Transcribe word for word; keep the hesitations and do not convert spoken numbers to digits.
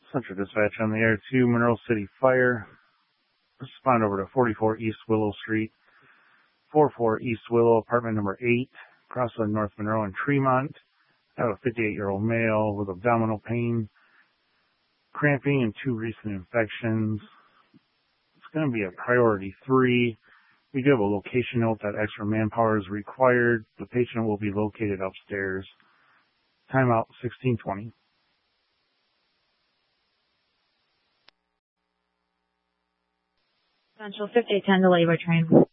Central Dispatch on the air to Monroe City Fire. Respond over to forty-four East Willow Street, forty-four East Willow, apartment number eight, Crossland, North Monroe and Tremont. I have a fifty-eight-year-old male with abdominal pain, cramping, and two recent infections. It's going to be a priority three. We do have a location note that extra manpower is required. The patient will be located upstairs. Timeout sixteen twenty. Central fifty-eight ten to labor train.